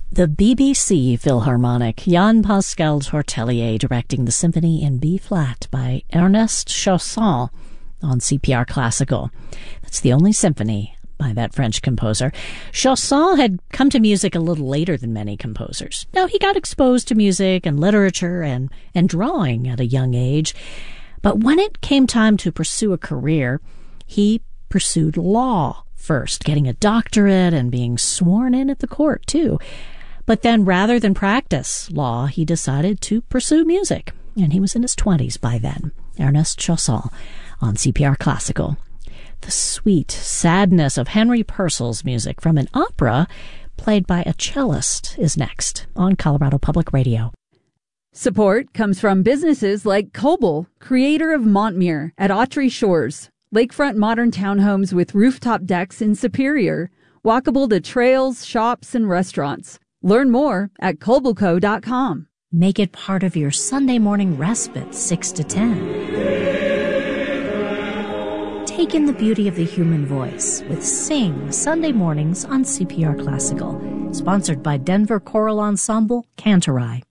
The BBC Philharmonic, Jan Pascal Tortelier directing the Symphony in B-flat by Ernest Chausson on CPR Classical. That's the only symphony by that French composer. Chausson had come to music a little later than many composers. Now, he got exposed to music and literature and drawing at a young age, but when it came time to pursue a career, he pursued law first, getting a doctorate and being sworn in at the court, too. But then, rather than practice law, he decided to pursue music. And he was in his 20s by then. Ernest Chausson on CPR Classical. The sweet sadness of Henry Purcell's music from an opera played by a cellist is next on Colorado Public Radio. Support comes from businesses like Coble, creator of Montmere at Autry Shores, lakefront modern townhomes with rooftop decks in Superior, walkable to trails, shops, and restaurants. Learn more at cobleco.com. Make it part of your Sunday morning respite, 6 to 10. Take in the beauty of the human voice with Sing Sunday mornings on CPR Classical. Sponsored by Denver Choral Ensemble, Cantorai.